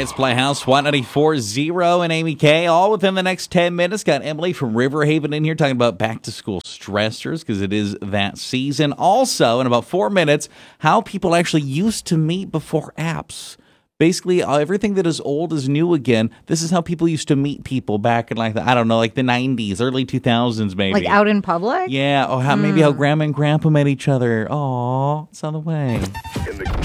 It's Playhouse 194.0 and Amy K. All within the next 10 minutes. Got Emily from Riverhaven in here talking about back-to-school stressors because it is that season. Also, in about 4 minutes, how people actually used to meet before apps. Basically, everything that is old is new again. This is how people used to meet people back in, like, the 90s, early 2000s, maybe. Like out in public? Yeah, or maybe how grandma and grandpa met each other. Aw, it's on the way.